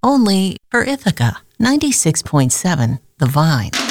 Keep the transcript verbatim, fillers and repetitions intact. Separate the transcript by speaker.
Speaker 1: Only for Ithaca ninety-six point seven The Vine.